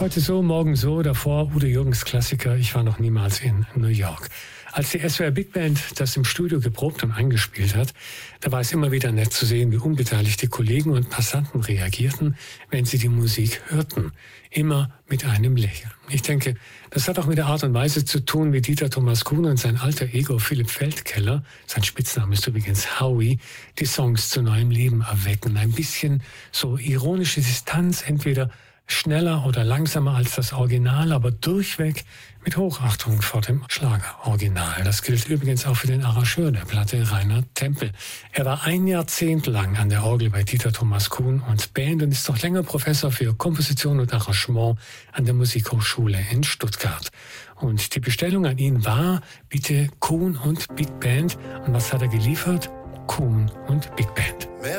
Heute so, morgen so, davor Udo Jürgens Klassiker, ich war noch niemals in New York. Als die SWR Big Band das im Studio geprobt und eingespielt hat, da war es immer wieder nett zu sehen, wie unbeteiligte Kollegen und Passanten reagierten, wenn sie die Musik hörten. Immer mit einem Lächeln. Ich denke, das hat auch mit der Art und Weise zu tun, wie Dieter Thomas Kuhn und sein alter Ego Philipp Feldkeller, sein Spitzname ist übrigens Howie, die Songs zu neuem Leben erwecken. Ein bisschen so ironische Distanz, entweder schneller oder langsamer als das Original, aber durchweg mit Hochachtung vor dem Schlageroriginal. Das gilt übrigens auch für den Arrangeur der Platte, Rainer Tempel. Er war 1 Jahrzehnt lang an der Orgel bei Dieter Thomas Kuhn und Band und ist noch länger Professor für Komposition und Arrangement an der Musikhochschule in Stuttgart. Und die Bestellung an ihn war, bitte Kuhn und Big Band. Und was hat er geliefert? Kuhn und Big Band.